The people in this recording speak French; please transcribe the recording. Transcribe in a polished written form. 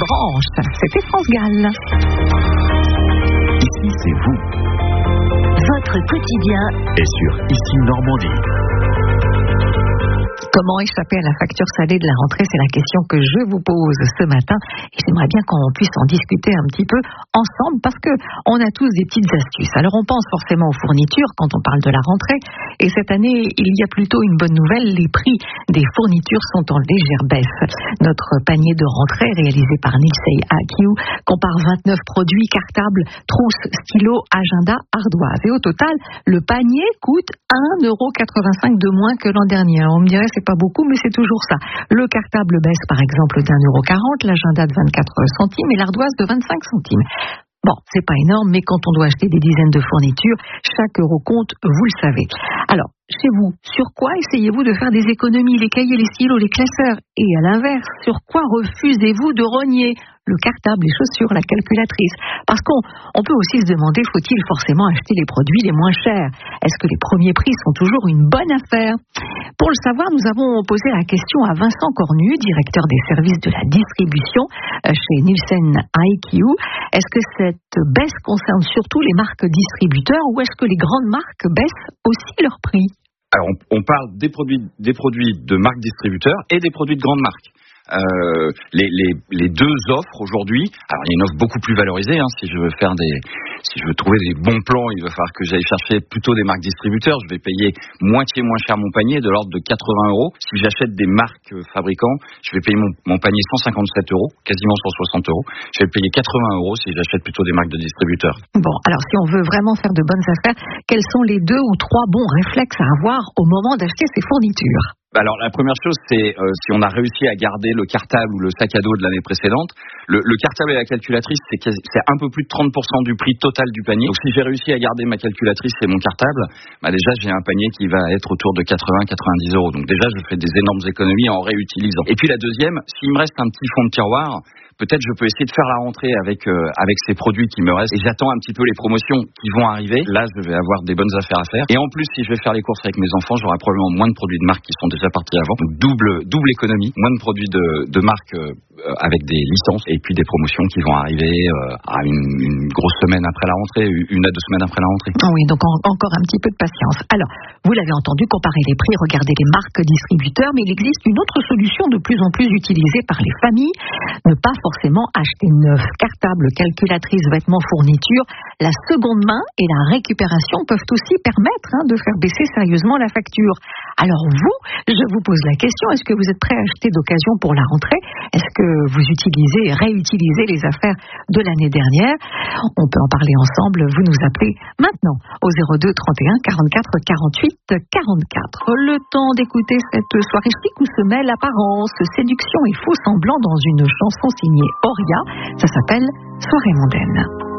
branche. C'était France Gall. Ici, c'est vous. Votre quotidien Et sur Ici Normandie. Comment échapper à la facture salée de la rentrée? C'est la question que je vous pose ce matin. Et j'aimerais bien qu'on puisse en discuter un petit peu ensemble parce que on a tous des petites astuces. Alors on pense forcément aux fournitures quand on parle de la rentrée. Et cette année, il y a plutôt une bonne nouvelle. Les prix des fournitures sont en légère baisse. Notre panier de rentrée réalisé par Nielsen IQ compare 29 produits cartables, trousses, stylos, agenda, ardoises. Et au total, le panier coûte 1,85 € de moins que l'an dernier. Alors, on me dirait c'est pas beaucoup, mais c'est toujours ça. Le cartable baisse par exemple d'1,40 €, l'agenda de 24 centimes et l'ardoise de 25 centimes. Bon, c'est pas énorme, mais quand on doit acheter des dizaines de fournitures, chaque euro compte, vous le savez. Alors, chez vous, sur quoi essayez-vous de faire des économies? Les cahiers, les stylos, les classeurs? Et à l'inverse, sur quoi refusez-vous de rogner? Le cartable, les chaussures, la calculatrice. Parce qu'on peut aussi se demander, faut-il forcément acheter les produits les moins chers? Est-ce que les premiers prix sont toujours une bonne affaire? Pour le savoir, nous avons posé la question à Vincent Cornu, directeur des services de la distribution chez Nielsen IQ. Est-ce que cette baisse concerne surtout les marques distributeurs ou est-ce que les grandes marques baissent aussi leurs prix? Alors, on parle des produits de marques distributeurs et des produits de grandes marques. Les deux offres aujourd'hui. Alors il y a une offre beaucoup plus valorisée. Si je veux trouver des bons plans, il va falloir que j'aille chercher plutôt des marques distributeurs. Je vais payer moitié moins cher mon panier, de l'ordre de 80 €. Si j'achète des marques fabricants, je vais payer mon panier 157 €, quasiment 160 €. Je vais payer 80 € si j'achète plutôt des marques de distributeurs. Bon, alors si on veut vraiment faire de bonnes affaires, quels sont les 2 ou 3 bons réflexes à avoir au moment d'acheter ces fournitures? Alors la première chose, c'est si on a réussi à garder le cartable ou le sac à dos de l'année précédente. Le cartable et la calculatrice, c'est un peu plus de 30% du prix total du panier. Donc si j'ai réussi à garder ma calculatrice et mon cartable, déjà j'ai un panier qui va être autour de 80-90 €. Donc déjà je fais des énormes économies en réutilisant. Et puis la deuxième, s'il me reste un petit fond de tiroir, peut-être je peux essayer de faire la rentrée avec ces produits qui me restent et j'attends un petit peu les promotions qui vont arriver. Là, je vais avoir des bonnes affaires à faire. Et en plus, si je vais faire les courses avec mes enfants, j'aurai probablement moins de produits de marque qui sont déjà partis avant. Donc double économie, moins de produits de marque avec des licences et puis des promotions qui vont arriver à une grosse semaine après la rentrée, 1 à 2 semaines après la rentrée. Oui, donc encore un petit peu de patience. Alors, vous l'avez entendu, comparer les prix, regarder les marques distributeurs, mais il existe une autre solution de plus en plus utilisée par les familles. Ne pas forcément acheter neuf. Cartable, calculatrice, vêtements, fournitures, la seconde main et la récupération peuvent aussi permettre de faire baisser sérieusement la facture. Alors vous, je vous pose la question, est-ce que vous êtes prêt à acheter d'occasion pour la rentrée? Est-ce que vous utilisez et réutilisez les affaires de l'année dernière? On peut en parler ensemble, vous nous appelez maintenant au 02 31 44 48 44. Le temps d'écouter cette soirée chic où se mêlent apparence, séduction et faux semblant dans une chanson signée Oria. Ça s'appelle Soirée mondaine.